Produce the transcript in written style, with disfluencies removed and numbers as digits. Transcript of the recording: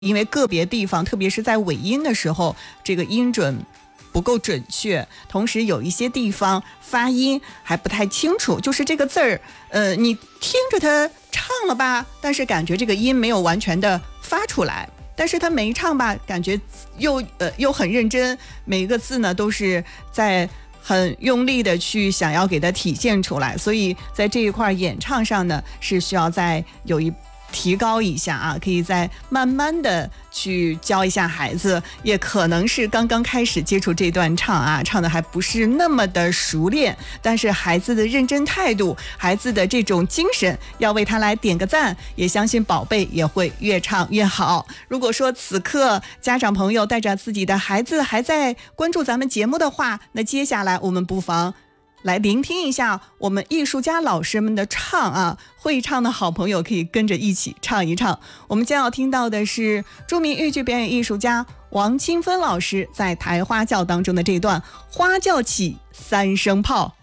因为个别地方特别是在尾音的时候，这个音准不够准确，同时有一些地方发音还不太清楚，就是这个字儿你听着它唱了吧，但是感觉这个音没有完全的发出来，但是他没唱吧，感觉又很认真，每一个字呢都是在很用力的去想要给它体现出来，所以在这一块演唱上呢是需要再有一提高一下啊，可以再慢慢的去教一下孩子，也可能是刚刚开始接触这段唱啊，唱的还不是那么的熟练，但是孩子的认真态度，孩子的这种精神，要为他来点个赞，也相信宝贝也会越唱越好。如果说此刻家长朋友带着自己的孩子还在关注咱们节目的话，那接下来我们不妨来聆听一下我们艺术家老师们的唱啊，会唱的好朋友可以跟着一起唱一唱。我们将要听到的是著名豫剧表演艺术家王清芬老师在抬花轿当中的这段花轿起三声炮。